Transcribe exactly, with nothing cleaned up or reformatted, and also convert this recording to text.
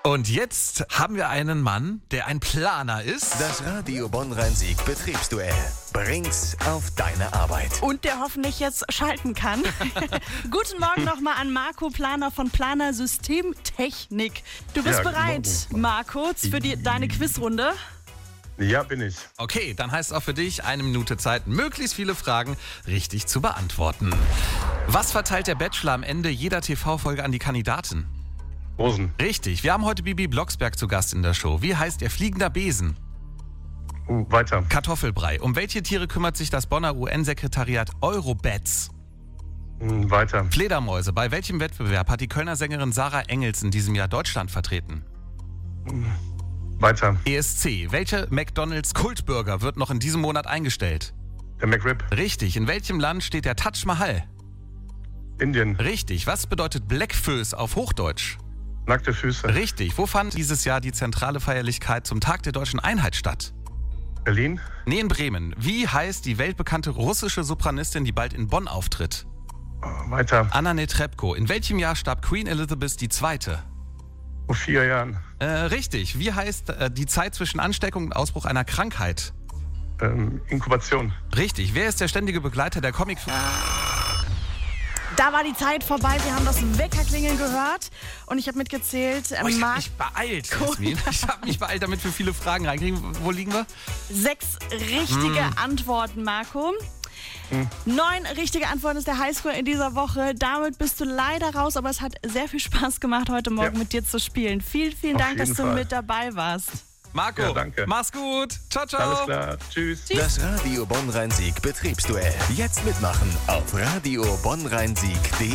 Und jetzt haben wir einen Mann, der ein Planer ist. Das Radio Bonn-Rhein-Sieg Betriebsduell. Bring's auf deine Arbeit. Und der hoffentlich jetzt schalten kann. Guten Morgen nochmal an Marco Planer von Planer Systemtechnik. Du bist Ja, bereit, guten Morgen. Marco, für die, deine Quizrunde? Ja, bin ich. Okay, dann heißt es auch für dich eine Minute Zeit, möglichst viele Fragen richtig zu beantworten. Was verteilt der Bachelor am Ende jeder T V-Folge an die Kandidaten? Rosen. Richtig, wir haben heute Bibi Blocksberg zu Gast in der Show. Wie heißt ihr fliegender Besen? Uh, weiter. Kartoffelbrei. Um welche Tiere kümmert sich das Bonner U N-Sekretariat Eurobats? Uh, weiter. Fledermäuse. Bei welchem Wettbewerb hat die Kölner Sängerin Sarah Engels in diesem Jahr Deutschland vertreten? Weiter. E S C. Welche McDonalds Kultburger wird noch in diesem Monat eingestellt? Der McRib. Richtig. In welchem Land steht der Taj Mahal? Indien. Richtig. Was bedeutet Blackfoes auf Hochdeutsch? Nackte Füße. Richtig. Wo fand dieses Jahr die zentrale Feierlichkeit zum Tag der deutschen Einheit statt? Berlin. Nee, in Bremen. Wie heißt die weltbekannte russische Sopranistin, die bald in Bonn auftritt? Uh, weiter. Anna Netrebko. In welchem Jahr starb Queen Elizabeth die Zweite? Vor vier Jahren. Äh, richtig. Wie heißt äh, die Zeit zwischen Ansteckung und Ausbruch einer Krankheit? Ähm, Inkubation. Richtig. Wer ist der ständige Begleiter der Comic... Da war die Zeit vorbei, wir haben das Weckerklingeln gehört und ich habe mitgezählt. Oh, ich habe Marc, mich beeilt, Jasmin. Ich habe mich beeilt, damit wir viele Fragen reinkriegen. Wo liegen wir? sechs richtige Antworten, Marco. Neun richtige Antworten ist der Highscore in dieser Woche. Damit bist du leider raus, aber es hat sehr viel Spaß gemacht, heute Morgen Ja. mit dir zu spielen. Vielen, vielen Auf Dank, dass jeden du Fall. mit dabei warst. Marco, Ja, danke. mach's gut. Ciao, ciao. Alles klar. Tschüss. Das Radio Bonn-Rhein-Sieg Betriebsduell. Jetzt mitmachen auf radio bonn rhein sieg punkt de.